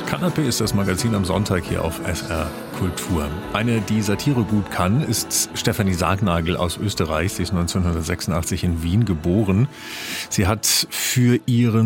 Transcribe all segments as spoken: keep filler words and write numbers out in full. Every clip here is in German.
Kanapé ist das Magazin am Sonntag hier auf S R Kultur. Eine, die Satire gut kann, ist Stefanie Sargnagel aus Österreich. Sie ist neunzehnhundertsechsundachtzig in Wien geboren. Sie hat für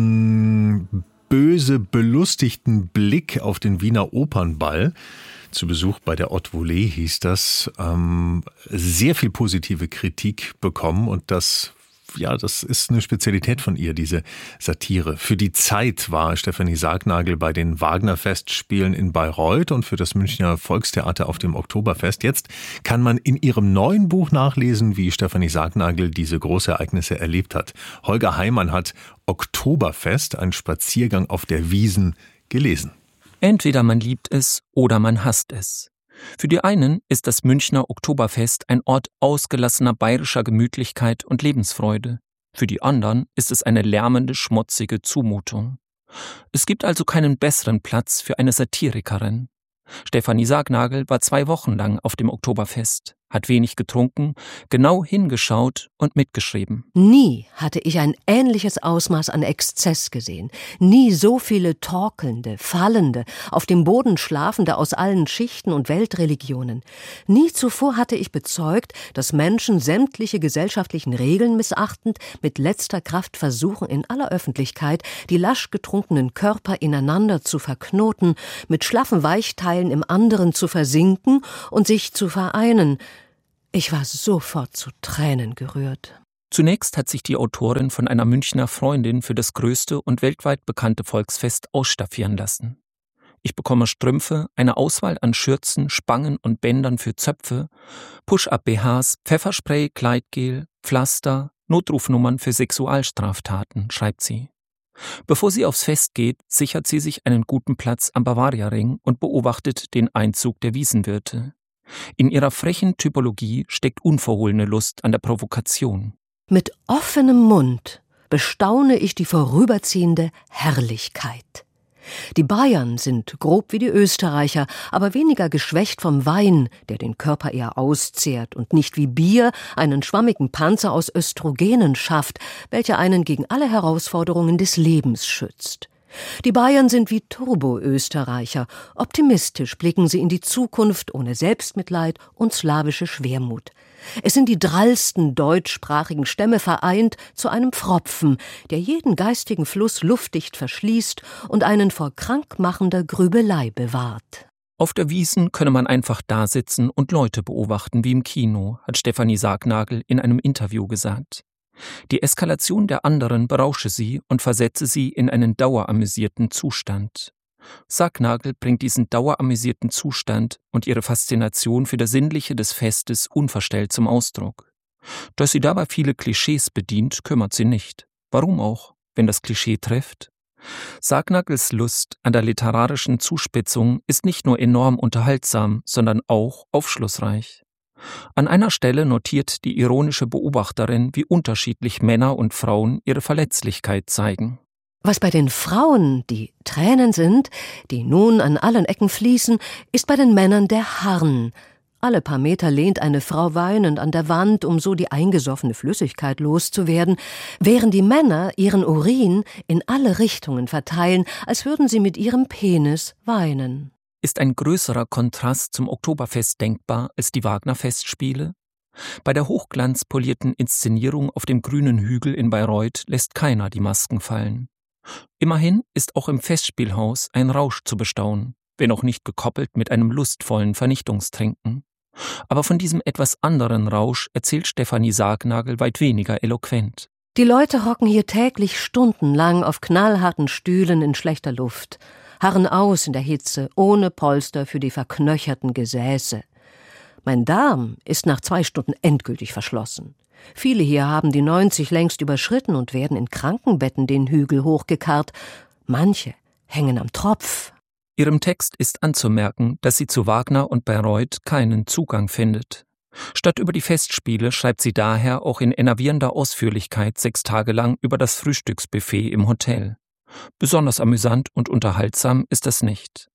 ihren böse belustigten Blick auf den Wiener Opernball, zu Besuch bei der Haute Volée hieß das, ähm, sehr viel positive Kritik bekommen, und das Ja, das ist eine Spezialität von ihr, diese Satire. Für die Zeit war Stefanie Sargnagel bei den Wagner-Festspielen in Bayreuth und für das Münchner Volkstheater auf dem Oktoberfest. Jetzt kann man in ihrem neuen Buch nachlesen, wie Stefanie Sargnagel diese Großereignisse erlebt hat. Holger Heimann hat Oktoberfest, ein Spaziergang auf der Wiesn, gelesen. Entweder man liebt es oder man hasst es. Für die einen ist das Münchner Oktoberfest ein Ort ausgelassener bayerischer Gemütlichkeit und Lebensfreude. Für die anderen ist es eine lärmende, schmutzige Zumutung. Es gibt also keinen besseren Platz für eine Satirikerin. Stefanie Sargnagel war zwei Wochen lang auf dem Oktoberfest, hat wenig getrunken, genau hingeschaut und mitgeschrieben. Nie hatte ich ein ähnliches Ausmaß an Exzess gesehen. Nie so viele torkelnde, fallende, auf dem Boden schlafende aus allen Schichten und Weltreligionen. Nie zuvor hatte ich bezeugt, dass Menschen sämtliche gesellschaftlichen Regeln missachtend, mit letzter Kraft versuchen, in aller Öffentlichkeit die lasch getrunkenen Körper ineinander zu verknoten, mit schlaffen Weichteilen im anderen zu versinken und sich zu vereinen. Ich war sofort zu Tränen gerührt. Zunächst hat sich die Autorin von einer Münchner Freundin für das größte und weltweit bekannte Volksfest ausstaffieren lassen. Ich bekomme Strümpfe, eine Auswahl an Schürzen, Spangen und Bändern für Zöpfe, Push-Up-B Hs, Pfefferspray, Kleidgel, Pflaster, Notrufnummern für Sexualstraftaten, schreibt sie. Bevor sie aufs Fest geht, sichert sie sich einen guten Platz am Bavaria-Ring und beobachtet den Einzug der Wiesenwirte. In ihrer frechen Typologie steckt unverhohlene Lust an der Provokation. Mit offenem Mund bestaune ich die vorüberziehende Herrlichkeit. Die Bayern sind grob wie die Österreicher, aber weniger geschwächt vom Wein, der den Körper eher auszehrt, und nicht wie Bier einen schwammigen Panzer aus Östrogenen schafft, welcher einen gegen alle Herausforderungen des Lebens schützt. Die Bayern sind wie Turbo-Österreicher. Optimistisch blicken sie in die Zukunft, ohne Selbstmitleid und slawische Schwermut. Es sind die drallsten deutschsprachigen Stämme vereint zu einem Pfropfen, der jeden geistigen Fluss luftdicht verschließt und einen vor krankmachender Grübelei bewahrt. Auf der Wiesn könne man einfach dasitzen und Leute beobachten wie im Kino, hat Stefanie Sargnagel in einem Interview gesagt. Die Eskalation der anderen berausche sie und versetze sie in einen daueramüsierten Zustand. Sargnagel bringt diesen daueramüsierten Zustand und ihre Faszination für das Sinnliche des Festes unverstellt zum Ausdruck. Dass sie dabei viele Klischees bedient, kümmert sie nicht. Warum auch, wenn das Klischee trifft? Sargnagels Lust an der literarischen Zuspitzung ist nicht nur enorm unterhaltsam, sondern auch aufschlussreich. An einer Stelle notiert die ironische Beobachterin, wie unterschiedlich Männer und Frauen ihre Verletzlichkeit zeigen. Was bei den Frauen die Tränen sind, die nun an allen Ecken fließen, ist bei den Männern der Harn. Alle paar Meter lehnt eine Frau weinend an der Wand, um so die eingesoffene Flüssigkeit loszuwerden, während die Männer ihren Urin in alle Richtungen verteilen, als würden sie mit ihrem Penis weinen. Ist ein größerer Kontrast zum Oktoberfest denkbar als die Wagner-Festspiele? Bei der hochglanzpolierten Inszenierung auf dem grünen Hügel in Bayreuth lässt keiner die Masken fallen. Immerhin ist auch im Festspielhaus ein Rausch zu bestaunen, wenn auch nicht gekoppelt mit einem lustvollen Vernichtungstrinken. Aber von diesem etwas anderen Rausch erzählt Stefanie Sargnagel weit weniger eloquent. Die Leute hocken hier täglich stundenlang auf knallharten Stühlen in schlechter Luft, harren aus in der Hitze, ohne Polster für die verknöcherten Gesäße. Mein Darm ist nach zwei Stunden endgültig verschlossen. Viele hier haben die neunzig längst überschritten und werden in Krankenbetten den Hügel hochgekarrt. Manche hängen am Tropf. Ihrem Text ist anzumerken, dass sie zu Wagner und Bayreuth keinen Zugang findet. Statt über die Festspiele schreibt sie daher auch in enervierender Ausführlichkeit sechs Tage lang über das Frühstücksbuffet im Hotel. Besonders amüsant und unterhaltsam ist das nicht.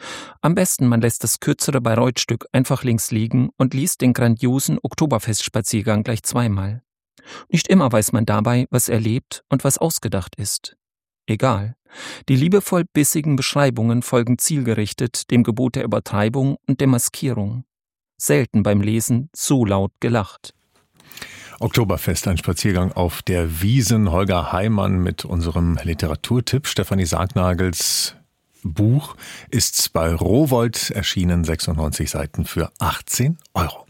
Am besten man lässt das kürzere Bayreuth-Stück einfach links liegen und liest den grandiosen Oktoberfestspaziergang gleich zweimal. Nicht immer weiß man dabei, was erlebt und was ausgedacht ist. Egal. Die liebevoll bissigen Beschreibungen folgen zielgerichtet dem Gebot der Übertreibung und der Maskierung. Selten beim Lesen so laut gelacht. Oktoberfest, ein Spaziergang auf der Wiesn. Holger Heimann mit unserem Literaturtipp. Stefanie Sargnagels Buch ist bei Rowohlt erschienen, sechsundneunzig Seiten für achtzehn Euro.